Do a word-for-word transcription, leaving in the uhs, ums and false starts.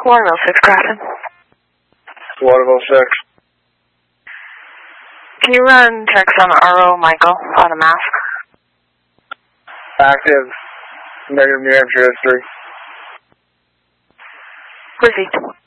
Waterville six, Grafton. Waterville six. Can you run checks on R O Michael on a mask? Active. Negative New Hampshire history. Where's he?